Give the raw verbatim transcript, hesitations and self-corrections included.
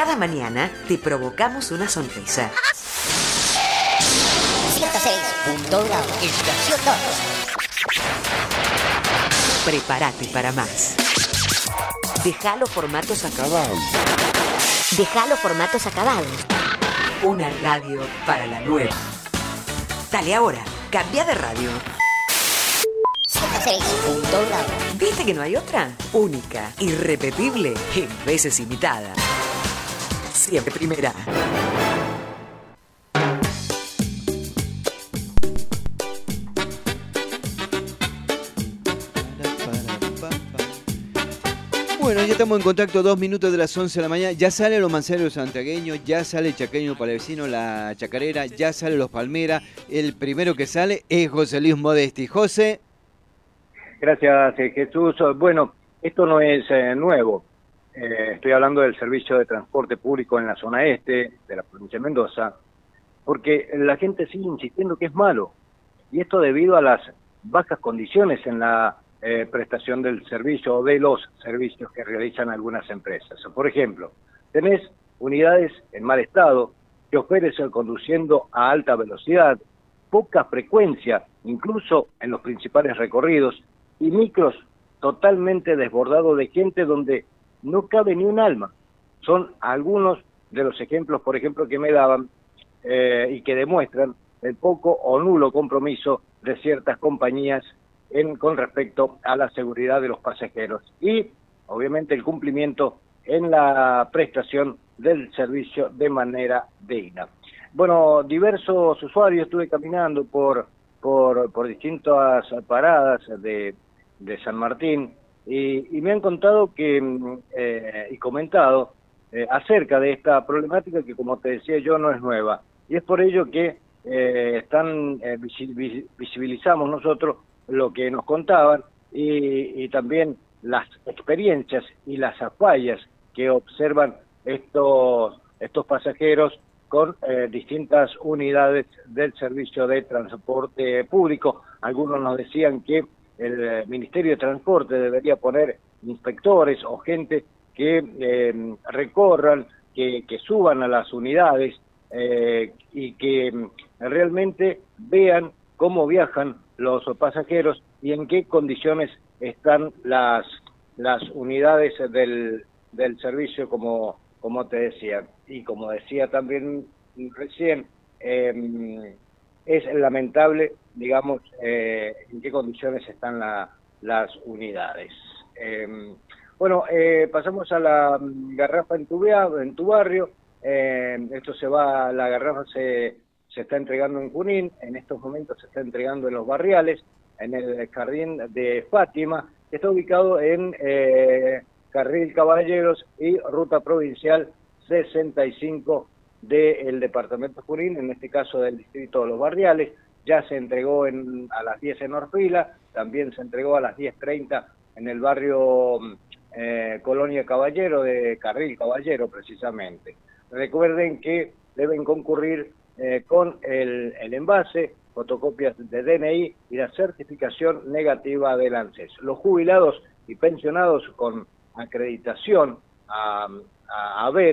Cada mañana te provocamos una sonrisa. ciento seis punto uno, estación dos. Prepárate para más. Deja los formatos acabados. Deja los formatos acabados. Una radio para la nueva. Dale ahora, cambia de radio. ciento seis punto uno. ¿Viste que no hay otra? Única, irrepetible, en veces imitada. Siempre primera. Bueno, ya estamos en contacto, dos minutos de las once de la mañana. Ya salen los manceros santiagueños, ya sale el chaqueño palavecino, la chacarera, ya salen los Palmera. El primero que sale es José Luis Modesti. José. Gracias, eh, Jesús. Bueno, esto no es eh, nuevo. Eh, estoy hablando del servicio de transporte público en la zona este de la provincia de Mendoza, porque la gente sigue insistiendo que es malo. Y esto debido a las bajas condiciones en la Eh, prestación del servicio o de los servicios que realizan algunas empresas. Por ejemplo, tenés unidades en mal estado, choferes conduciendo a alta velocidad, poca frecuencia, incluso en los principales recorridos, y micros totalmente desbordados de gente donde no cabe ni un alma. Son algunos de los ejemplos, por ejemplo, que me daban eh, y que demuestran el poco o nulo compromiso de ciertas compañías En, con respecto a la seguridad de los pasajeros y obviamente el cumplimiento en la prestación del servicio de manera digna. Bueno, diversos usuarios, estuve caminando por por, por distintas paradas de, de San Martín y, y me han contado que eh, y comentado eh, acerca de esta problemática que, como te decía yo, no es nueva, y es por ello que eh, están eh, visibilizamos nosotros lo que nos contaban y, y también las experiencias y las fallas que observan estos, estos pasajeros con eh, distintas unidades del servicio de transporte público. Algunos nos decían que el Ministerio de Transporte debería poner inspectores o gente que eh, recorran, que, que suban a las unidades eh, y que realmente vean cómo viajan los pasajeros y en qué condiciones están las las unidades del, del servicio, como, como te decía. Y como decía también recién, eh, es lamentable, digamos, eh, en qué condiciones están la, las unidades. Eh, bueno, eh, pasamos a la garrafa en tu, en tu barrio. Eh, esto se va, la garrafa se... se está entregando en Junín, en estos momentos se está entregando en Los Barriales, en el Jardín de Fátima, que está ubicado en eh, Carril Caballeros y Ruta Provincial sesenta y cinco del departamento de Junín, en este caso del distrito de Los Barriales. Ya se entregó en, a las diez en Orfila, también se entregó a las diez treinta en el barrio eh, Colonia Caballero, de Carril Caballero precisamente. Recuerden que deben concurrir Eh, con el, el envase, fotocopias de D N I y la certificación negativa del ANSES. Los jubilados y pensionados con acreditación a, a, a ver